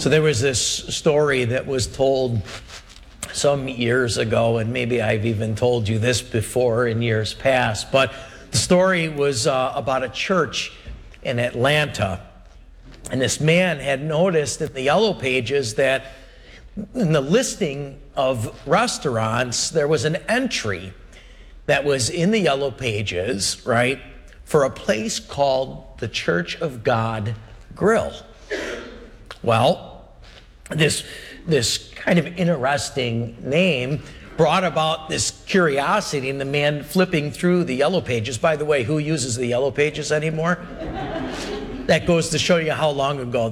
So there was this story that was told some years ago, and maybe I've even told you this before in years past, but the story was about a church in Atlanta. And this man had noticed in the Yellow Pages that in the listing of restaurants, there was an entry that was in the Yellow Pages, right, for a place called the Church of God Grill. Well, this kind of interesting name brought about this curiosity in the man flipping through the Yellow Pages. By the way, who uses the Yellow Pages anymore? That goes to show you how long ago